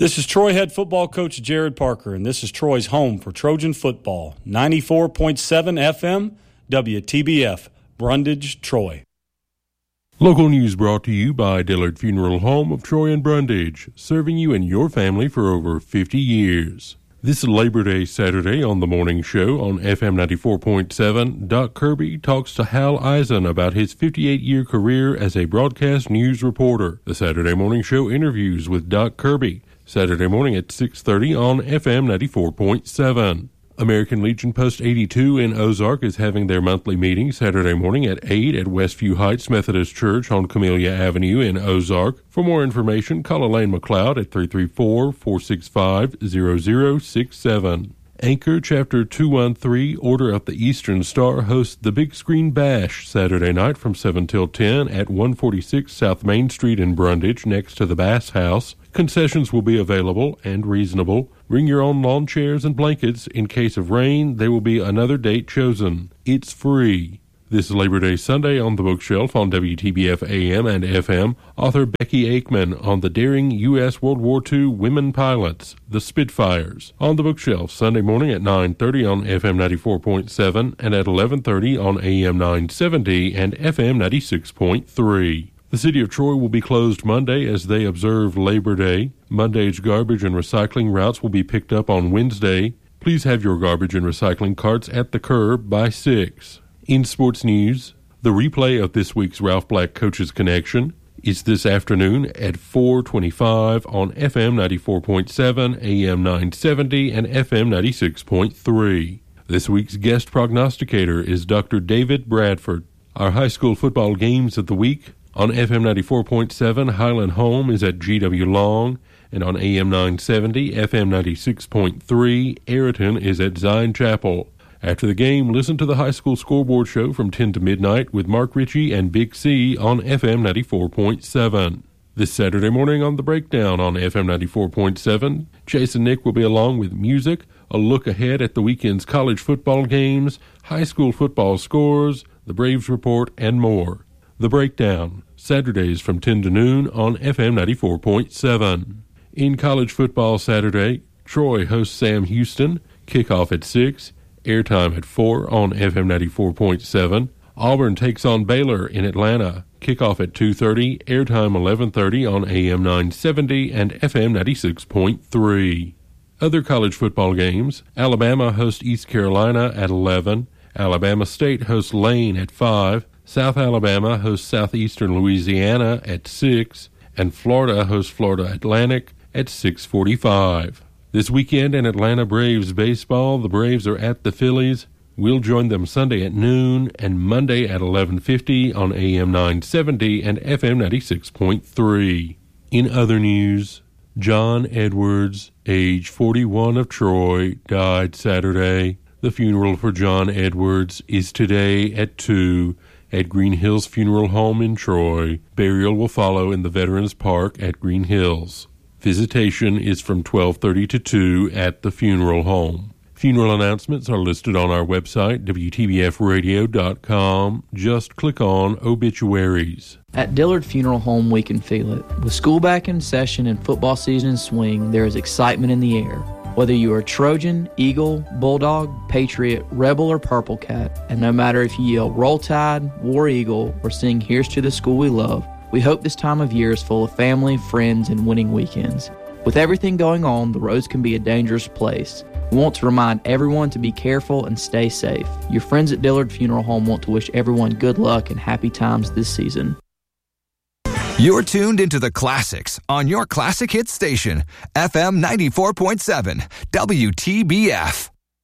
This is Troy head football coach Jared Parker, and this is Troy's home for Trojan football. 94.7 FM, WTBF, Brundage, Troy. Local news brought to you by Dillard Funeral Home of Troy and Brundage, serving you and your family for over 50 years. This Labor Day Saturday on the morning show on FM 94.7, Doc Kirby talks to Hal Eisen about his 58-year career as a broadcast news reporter. The Saturday morning show interviews with Doc Kirby, Saturday morning at 6:30 on FM 94.7. American Legion Post 82 in Ozark is having their monthly meeting Saturday morning at 8 at Westview Heights Methodist Church on Camellia Avenue in Ozark. For more information, call Elaine McLeod at 334-465-0067. Anchor Chapter 213 Order of the Eastern Star hosts the Big Screen Bash Saturday night from 7 till 10 at 146 South Main Street in Brundage next to the Bass House. Concessions will be available and reasonable. Bring your own lawn chairs and blankets. In case of rain, there will be another date chosen. It's free. This Labor Day Sunday on the bookshelf on WTBF AM and FM, author Becky Aikman on the daring U.S. World War II women pilots, the Spitfires. On the bookshelf Sunday morning at 9:30 on FM 94.7 and at 11:30 on AM 970 and FM 96.3. The city of Troy will be closed Monday as they observe Labor Day. Monday's garbage and recycling routes will be picked up on Wednesday. Please have your garbage and recycling carts at the curb by 6. In sports news, the replay of this week's Ralph Black Coaches Connection is this afternoon at 4:25 on FM 94.7, AM 970, and FM 96.3. This week's guest prognosticator is Dr. David Bradford. Our high school football games of the week: on FM 94.7, Highland Home is at G.W. Long, and on AM 970, FM 96.3, Ayrton is at Zion Chapel. After the game, listen to the high school scoreboard show from 10 to midnight with Mark Ritchie and Big C on FM 94.7. This Saturday morning on The Breakdown on FM 94.7, Jason Nick will be along with music, a look ahead at the weekend's college football games, high school football scores, the Braves Report, and more. The Breakdown, Saturdays from 10 to noon on FM 94.7. In college football Saturday, Troy hosts Sam Houston, kickoff at 6, airtime at 4 on FM 94.7. Auburn takes on Baylor in Atlanta, kickoff at 2:30, airtime 11:30 on AM 970 and FM 96.3. Other college football games: Alabama hosts East Carolina at 11, Alabama State hosts Lane at 5, South Alabama hosts Southeastern Louisiana at 6, and Florida hosts Florida Atlantic at 6:45. This weekend in Atlanta Braves baseball, the Braves are at the Phillies. We'll join them Sunday at noon and Monday at 11:50 on AM 970 and FM 96.3. In other news, John Edwards, age 41 of Troy, died Saturday. The funeral for John Edwards is today at 2 at Green Hills Funeral Home in Troy. Burial will follow in the Veterans Park at Green Hills. Visitation is from 12:30 to 2 at the funeral home. Funeral announcements are listed on our website, WTBFradio.com. Just click on Obituaries. At Dillard Funeral Home, we can feel it. With school back in session and football season in swing, there is excitement in the air. Whether you are Trojan, Eagle, Bulldog, Patriot, Rebel, or Purple Cat, and no matter if you yell Roll Tide, War Eagle, or sing Here's to the School We Love, we hope this time of year is full of family, friends, and winning weekends. With everything going on, the roads can be a dangerous place. We want to remind everyone to be careful and stay safe. Your friends at Dillard Funeral Home want to wish everyone good luck and happy times this season. You're tuned into the classics on your classic hit station, FM 94.7, WTBF.